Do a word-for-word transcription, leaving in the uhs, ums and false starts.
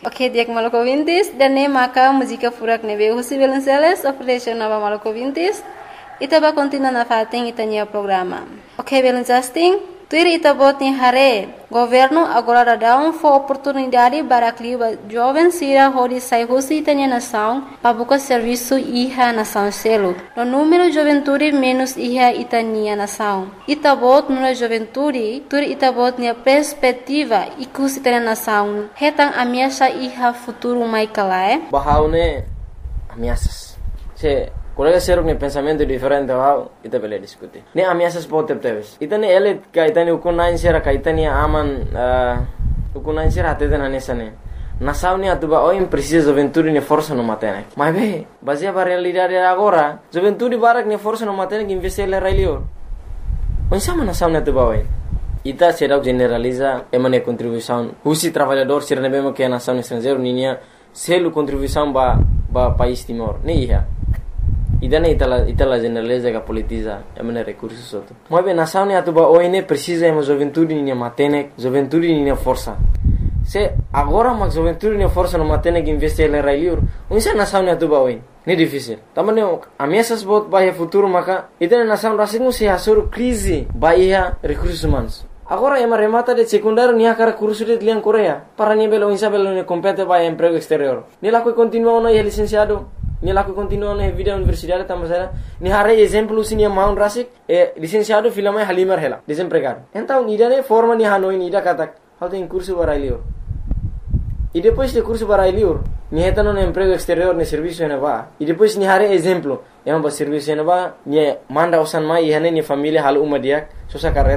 Ok, dia maluco vintis, dan ne maka música furak nebe husi Belenceles, operation nova maluco vintis, ita ba continua na fating itanya programa. Ok, Belencasting, tuir ita bot ni hare, governo agora dá um for oportunidade para clima jovem sira hori sai husi itanya nação, pabuka serviço iha nação selo. No número juventude menos iha itania nação. Ita bot no juventude, tuir ita bot ni perspectiva ikus itanya nação. Hetang ameaça iha futuro mai kalae. Bahaune ameaças. Se colega seruk ni pensamento diferente wow, ita bele diskuti. Ne ameaças pote teves. Ita ne ele kaitani ukunain sera kaitani aman uh, ukunain sera atete na nesane. Nação ni atuba oi precisa juventude ni força no matene. Mas be, baseia para realidade agora, juventude barak ni força no matene que investir le railio. Onsama nação ni atuba oi. Ita será generaliza emane contribuição. Husi trabalhador ser nebemo que a nação estrangeiro ninia selo contribuição ba ba país Timor. Ni ia. Idane itala itala generaliza que politiza emane recursos outro. Mas bem nação ni atuba oi ne precisa ema juventude ni matene, juventude ni força. Se agora mas juventude ni força no matene que investir le railio. Unsa nação ni atuba oi. Ni difícil. Tamane ameaças bot bahia futuro maka idane nação rasingu se asur crise bahia recursos humanos. Agora ema remata de secundário ni akara curso de lian Coreia para ni belo insa belo ni compete bahia emprego exterior. Ni la que continua no licenciado. Ni la que continua na vida universidade também ni hare exemplo sini maun rasik e licenciado filama halimar hela desempregado. Então ni dane forma ni hanoi ni da katak how tem curso barailio. E depois de curso barailio ni heta no emprego exterior ni serviço na ba. E depois ni hare exemplo é um serviço na ba ni manda usan mai hane ni família hal uma dia sosa carreira